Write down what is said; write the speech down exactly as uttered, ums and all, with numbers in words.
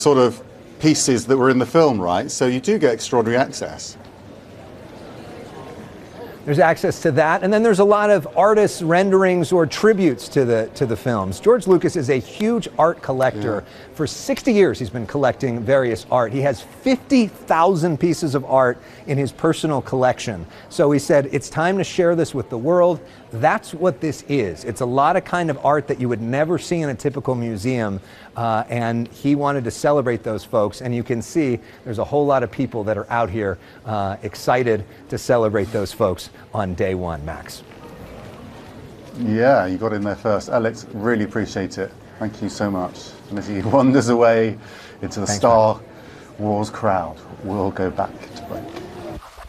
sort of pieces that were in the film, right? So you do get extraordinary access. There's access to that, and then there's a lot of artists' renderings or tributes to the to the films. George Lucas is a huge art collector. Yeah. For sixty years, he's been collecting various art. He has fifty thousand pieces of art in his personal collection. So he said, it's time to share this with the world. That's what this is. It's a lot of kind of art that you would never see in a typical museum, uh, and he wanted to celebrate those folks. And you can see there's a whole lot of people that are out here uh, excited to celebrate those folks on day one, Max. Yeah, you got in there first. Alex, really appreciate it. Thank you so much. And as he wanders away into the Thanks, Star man. Wars crowd, we'll go back to break.